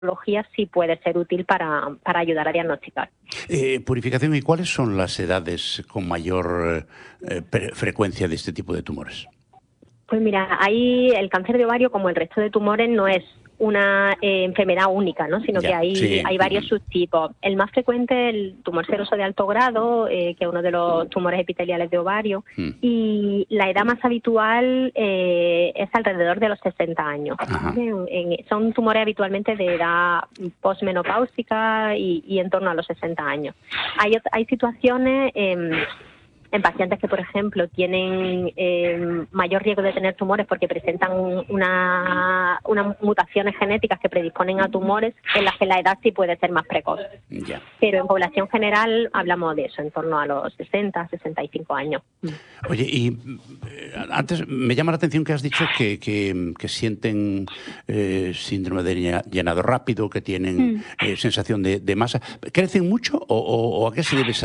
biología sí puede ser útil para ayudar a diagnosticar. Purificación, ¿y cuáles son las edades con mayor frecuencia de este tipo de tumores? Pues mira, ahí el cáncer de ovario, como el resto de tumores, no es una enfermedad única, ¿no? Sino que hay varios subtipos. El más frecuente es el tumor seroso de alto grado, que es uno de los tumores epiteliales de ovario, y la edad más habitual es alrededor de los 60 años. Son tumores habitualmente de edad postmenopáusica y en torno a los 60 años. Hay situaciones en pacientes que, por ejemplo, tienen mayor riesgo de tener tumores porque presentan unas mutaciones genéticas que predisponen a tumores, en las que la edad sí puede ser más precoz. Pero en población general hablamos de eso, en torno a los 60, 65 años. Oye, y antes me llama la atención que has dicho que sienten síndrome de llenado rápido, que tienen sensación de masa. ¿Crecen mucho o a qué se debe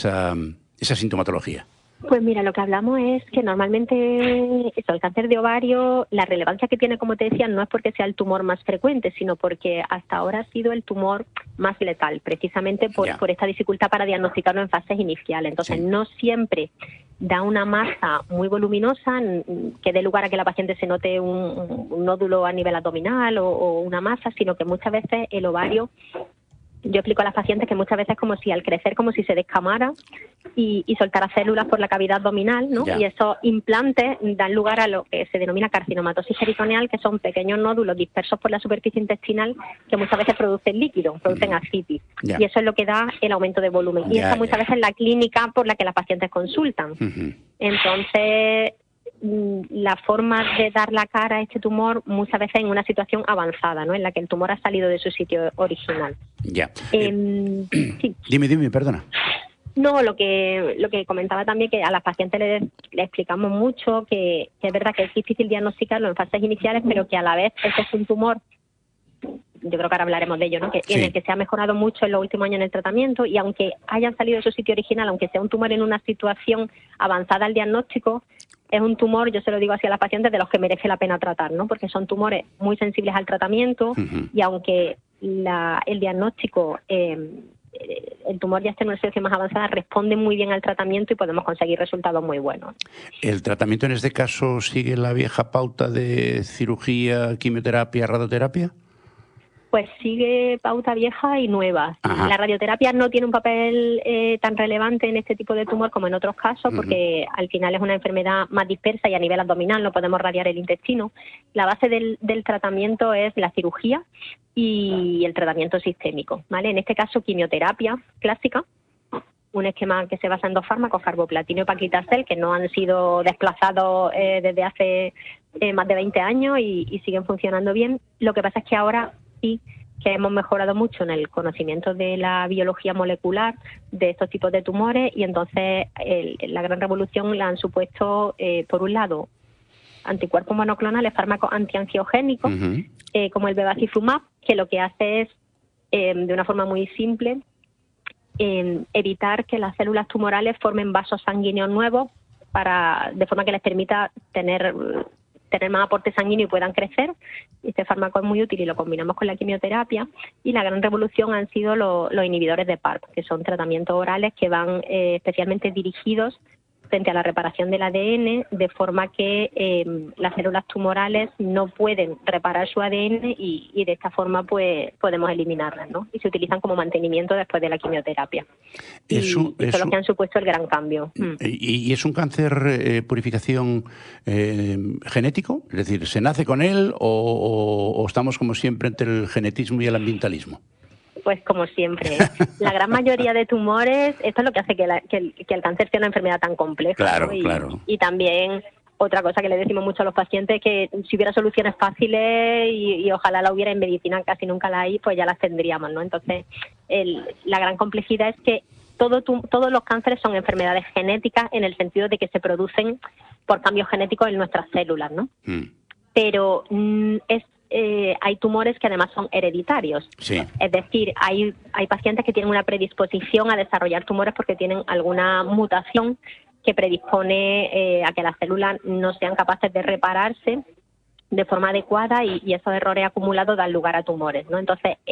esa sintomatología? Pues mira, lo que hablamos es que normalmente el cáncer de ovario, la relevancia que tiene, como te decía, no es porque sea el tumor más frecuente, sino porque hasta ahora ha sido el tumor más letal, precisamente por esta dificultad para diagnosticarlo en fases iniciales. Entonces, no siempre da una masa muy voluminosa que dé lugar a que la paciente se note un nódulo a nivel abdominal o una masa, sino que muchas veces el ovario... Yo explico a las pacientes que muchas veces es como si al crecer, como si se descamara y soltara células por la cavidad abdominal, ¿no? Y esos implantes dan lugar a lo que se denomina carcinomatosis peritoneal, que son pequeños nódulos dispersos por la superficie intestinal que muchas veces producen líquido, producen ascitis. Y eso es lo que da el aumento de volumen. Y esa muchas veces es la clínica por la que las pacientes consultan. Entonces, la forma de dar la cara a este tumor muchas veces en una situación avanzada, ¿no? En la que el tumor ha salido de su sitio original. Sí. Dime, perdona. No, lo que comentaba también, que a las pacientes le explicamos mucho que es verdad que es difícil diagnosticarlo en fases iniciales, pero que a la vez este es un tumor, yo creo que ahora hablaremos de ello, ¿no? En el que se ha mejorado mucho en los últimos años en el tratamiento, y aunque hayan salido de su sitio original, aunque sea un tumor en una situación avanzada al diagnóstico, es un tumor, yo se lo digo así a las pacientes, de los que merece la pena tratar, ¿no? Porque son tumores muy sensibles al tratamiento y aunque el diagnóstico, el tumor ya esté en una situación más avanzada, responde muy bien al tratamiento y podemos conseguir resultados muy buenos. ¿El tratamiento en este caso sigue la vieja pauta de cirugía, quimioterapia, radioterapia? Pues sigue pauta vieja y nueva. La radioterapia no tiene un papel tan relevante en este tipo de tumor como en otros casos, porque al final es una enfermedad más dispersa y a nivel abdominal no podemos radiar el intestino. La base del tratamiento es la cirugía y el tratamiento sistémico, ¿vale? En este caso, quimioterapia clásica, un esquema que se basa en 2 fármacos, carboplatino y paclitaxel, que no han sido desplazados desde hace más de 20 años y siguen funcionando bien. Lo que pasa es que ahora sí que hemos mejorado mucho en el conocimiento de la biología molecular de estos tipos de tumores, y entonces la gran revolución la han supuesto, por un lado, anticuerpos monoclonales, fármacos antiangiogénicos, como el bevacizumab, que lo que hace es, de una forma muy simple, evitar que las células tumorales formen vasos sanguíneos nuevos de forma que les permita tener más aporte sanguíneo y puedan crecer. Este fármaco es muy útil y lo combinamos con la quimioterapia. Y la gran revolución han sido los inhibidores de PARP, que son tratamientos orales que van especialmente dirigidos frente a la reparación del ADN, de forma que las células tumorales no pueden reparar su ADN y de esta forma pues podemos eliminarlas, ¿no? Y se utilizan como mantenimiento después de la quimioterapia. Y son los que han supuesto el gran cambio. ¿Y es un cáncer purificación genético? Es decir, ¿se nace con él o estamos como siempre entre el genetismo y el ambientalismo? Pues como siempre, la gran mayoría de tumores, esto es lo que hace que el cáncer sea una enfermedad tan compleja. Claro, ¿no? claro. Y también otra cosa que le decimos mucho a los pacientes, que si hubiera soluciones fáciles y ojalá la hubiera, en medicina casi nunca la hay, pues ya las tendríamos, ¿no? Entonces, la gran complejidad es que todos los cánceres son enfermedades genéticas, en el sentido de que se producen por cambios genéticos en nuestras células, ¿no? Pero hay tumores que además son hereditarios. Es decir, hay pacientes que tienen una predisposición a desarrollar tumores porque tienen alguna mutación que predispone a que las células no sean capaces de repararse de forma adecuada y esos errores acumulados dan lugar a tumores, ¿no? Entonces,